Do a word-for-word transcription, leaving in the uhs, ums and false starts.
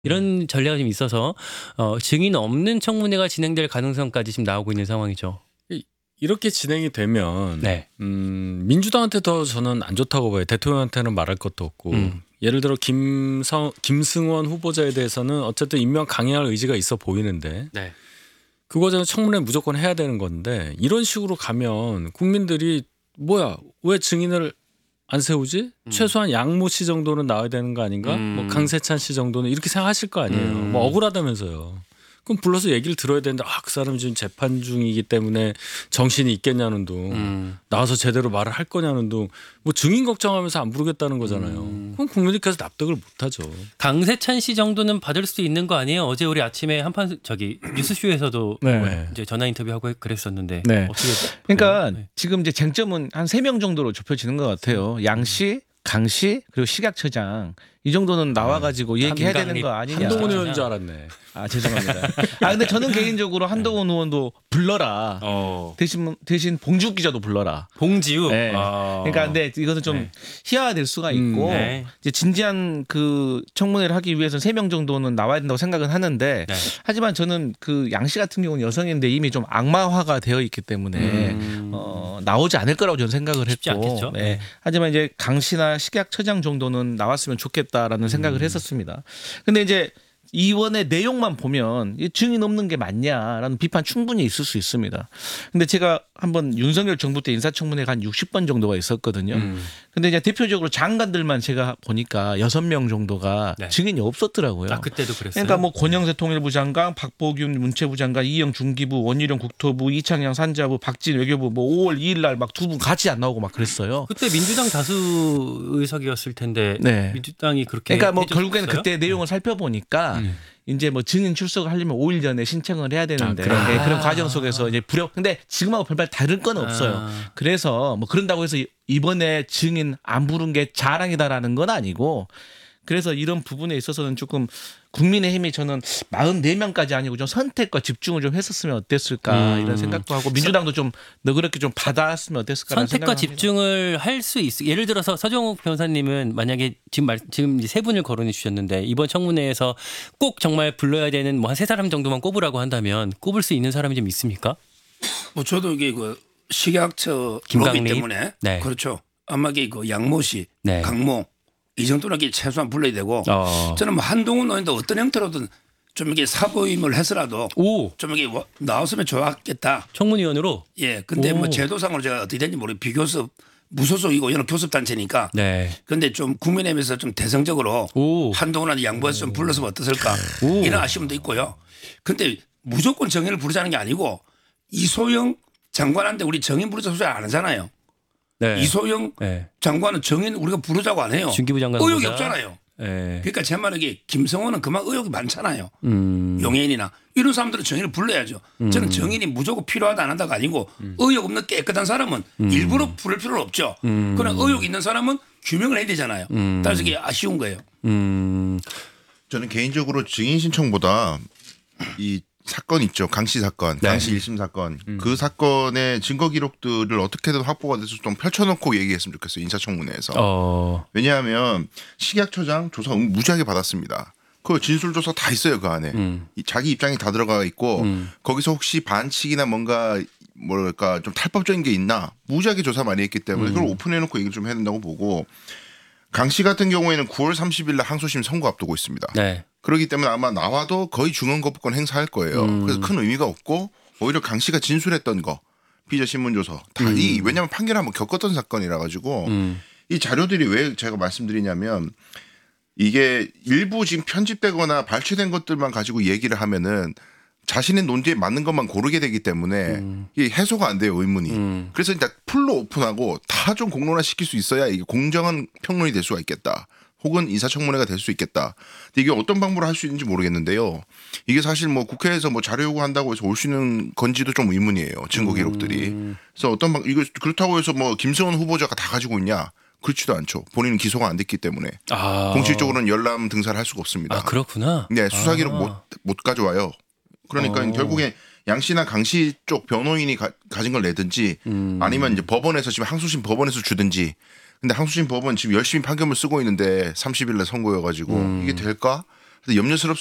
이런 전략이 좀 있어서 어, 증인 없는 청문회가 진행될 가능성까지 지금 나오고 있는 상황이죠. 이렇게 진행이 되면 네. 음, 민주당한테 더 저는 안 좋다고 봐요. 대통령한테는 말할 것도 없고 음. 예를 들어 김성, 김승원 후보자에 대해서는 어쨌든 임명 강행할 의지가 있어 보이는데 네. 그거는 청문회 무조건 해야 되는 건데 이런 식으로 가면 국민들이 뭐야 왜 증인을 안 세우지? 음. 최소한 양모 씨 정도는 나와야 되는 거 아닌가? 음. 뭐 강세찬 씨 정도는 이렇게 생각하실 거 아니에요. 음. 뭐 억울하다면서요. 그럼 불러서 얘기를 들어야 되는데 아, 그 사람 지금 재판 중이기 때문에 정신이 있겠냐는 둥 음. 나와서 제대로 말을 할 거냐는 둥 뭐 증인 걱정하면서 안 부르겠다는 거잖아요. 음. 그럼 국민들께서 납득을 못하죠. 강세찬 씨 정도는 받을 수 있는 거 아니에요? 어제 우리 아침에 한판 저기 뉴스쇼에서도 네. 이제 전화 인터뷰하고 그랬었는데 네. 어떻게 그러니까 네. 지금 이제 쟁점은 한 세 명 정도로 좁혀지는 것 같아요. 양 씨, 강 씨, 그리고 식약처장 이 정도는 나와가지고 네. 얘기해야 한강리, 되는 거 아니냐. 한동훈 의원인 줄 알았네. 아 죄송합니다. 아 근데 저는 개인적으로 한동훈 의원도 불러라. 어. 대신 대신 봉지욱 기자도 불러라. 봉지우. 네. 아. 그러니까 근데 이것은 좀 네. 희화화될 수가 있고 음, 네. 이제 진지한 그 청문회를 하기 위해서는 세 명 정도는 나와야 된다고 생각은 하는데 네. 하지만 저는 그 양 씨 같은 경우는 여성인데 이미 좀 악마화가 되어 있기 때문에 음. 어, 나오지 않을 거라고 저는 생각을 쉽지 했고 않겠죠. 네. 네. 하지만 이제 강 씨나 식약처장 정도는 나왔으면 좋겠다라는 생각을 음. 했었습니다. 근데 이제 이원의 내용만 보면 증인 없는 게 맞냐라는 비판 충분히 있을 수 있습니다. 근데 제가 한번 윤석열 정부 때 인사청문회가 한 육십 번 정도가 있었거든요. 음. 근데 이제 대표적으로 장관들만 제가 보니까 여섯 명 정도가 네. 증인이 없었더라고요. 아 그때도 그랬어요. 그러니까 뭐 권영세 통일부 장관, 박보균 문체부 장관, 이영 중기부, 원희룡 국토부, 이창양 산자부, 박진 외교부 뭐 오월 이일 날 막 두 분 같이 안 나오고 막 그랬어요. 그때 민주당 다수 의석이었을 텐데 네. 민주당이 그렇게 그러니까 뭐 해줬었어요? 결국에는 그때 내용을 살펴보니까 음. 이제 뭐 증인 출석을 하려면 오 일 전에 신청을 해야 되는데 아, 그래. 네, 그런 아. 과정 속에서 이제 불협. 근데 지금하고 별반 다를 건 없어요. 아. 그래서 뭐 그런다고 해서 이번에 증인 안 부른 게 자랑이다라는 건 아니고 그래서 이런 부분에 있어서는 조금 국민의힘이 저는 사십사 명까지 아니고 좀 선택과 집중을 좀 했었으면 어땠을까 음. 이런 생각도 하고 민주당도 좀 너그럽게 좀 받았으면 어땠을까라는 선택과 생각을 합니다. 집중을 할 수 있. 예를 들어서 서정욱 변호사님은 만약에 지금 말, 지금 이제 세 분을 거론해 주셨는데 이번 청문회에서 꼭 정말 불러야 되는 뭐 한 세 사람 정도만 꼽으라고 한다면 꼽을 수 있는 사람이 좀 있습니까? 뭐 저도 이게 그 식약처 김강림? 로비 때문에 네. 그렇죠. 아마 이게 그 양모 씨, 네. 강모 이 정도는 이게 최소한 불러야 되고 어. 저는 뭐 한동훈 의원도 어떤 형태로든 좀 이게 사보임을 해서라도 오 좀 이게 나왔으면 좋았겠다. 청문위원으로. 예. 근데 오. 뭐 제도상으로 제가 어떻게 되는지 모르겠 비교섭 무소속이고 이런 교섭단체니까. 네. 근데 좀 국민의힘에서 좀 대성적으로 오. 한동훈한테 양보해서 좀 불렀으면 어땠을까 오. 이런 아쉬움도 있고요. 근데 무조건 정인을 부르자는 게 아니고 이소영 장관한테 우리 정인 부르자 소리 안 하잖아요. 네. 이소영 네. 장관은 정인 우리가 부르자고 안 해요. 중기부 장관 의혹이 보다. 없잖아요. 네. 그러니까 제 말은 이게 김성호는 그만 의혹이 많잖아요. 음. 용해인이나 이런 사람들은 정인을 불러야죠. 음. 저는 정인이 무조건 필요하다 안 한다가 아니고 음. 의혹 없는 깨끗한 사람은 음. 일부러 부를 필요는 없죠. 음. 그러나 의혹 있는 사람은 규명을 해야 되잖아요. 음. 따라서 이게 아쉬운 거예요. 음. 저는 개인적으로 증인 신청보다 이 사건 있죠. 강씨 사건, 네. 강씨 일 심 사건. 음. 그 사건의 증거 기록들을 어떻게든 확보가 돼서 좀 펼쳐놓고 얘기했으면 좋겠어요. 인사청문회에서. 어. 왜냐하면 식약처장 조사 무지하게 받았습니다. 그 진술조사 다 있어요. 그 안에. 음. 이 자기 입장이 다 들어가 있고 음. 거기서 혹시 반칙이나 뭔가 뭐랄까 좀 탈법적인 게 있나 무지하게 조사 많이 했기 때문에 음. 그걸 오픈해놓고 얘기를 좀 해야 된다고 보고 강 씨 같은 경우에는 구월 삼십일 날 항소심 선고 앞두고 있습니다. 네. 그렇기 때문에 아마 나와도 거의 중언거부권 행사할 거예요. 음. 그래서 큰 의미가 없고 오히려 강 씨가 진술했던 거 피의자 신문조서 다 이 음. 왜냐하면 판결을 한번 겪었던 사건이라 가지고 음. 이 자료들이 왜 제가 말씀드리냐면 이게 일부 지금 편집되거나 발췌된 것들만 가지고 얘기를 하면은 자신의 논지에 맞는 것만 고르게 되기 때문에 음. 이게 해소가 안 돼요 의문이. 음. 그래서 일단 풀로 오픈하고 다 좀 공론화 시킬 수 있어야 이게 공정한 평론이 될 수가 있겠다. 혹은 인사청문회가 될 수 있겠다. 근데 이게 어떤 방법으로 할 수 있는지 모르겠는데요. 이게 사실 뭐 국회에서 뭐 자료 요구한다고 해서 올 수 있는 건지도 좀 의문이에요. 증거 기록들이. 음. 그래서 어떤 방 이거 그렇다고 해서 뭐 김승원 후보자가 다 가지고 있냐? 그렇지도 않죠. 본인은 기소가 안 됐기 때문에 아. 공식적으로는 열람 등사를 할 수가 없습니다. 아 그렇구나. 네, 수사 기록 아. 못, 못 가져와요. 그러니까 어. 결국에 양 씨나 강 씨 쪽 변호인이 가, 가진 걸 내든지 음. 아니면 이제 법원에서 지금 항소심 법원에서 주든지. 근데 항소심 법원 지금 열심히 판결문 쓰고 있는데 삼십 일날 선고여가지고 음. 이게 될까? 그래서 염려스럽